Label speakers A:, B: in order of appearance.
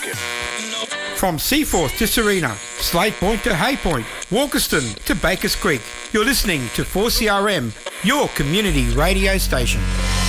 A: rocking.
B: From Seaforth to Serena, Slade Point to Hay Point, Walkerston to Bakers Creek, you're listening to 4CRM, your community radio station.